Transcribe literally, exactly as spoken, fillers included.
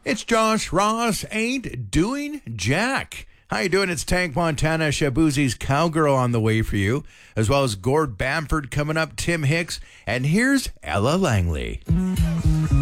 It's Josh Ross ain't doing jack. How you doing? It's Tank Montana, Shabuzi's Cowgirl on the way for you, as well as Gord Bamford coming up, Tim Hicks, and here's Ella Langley.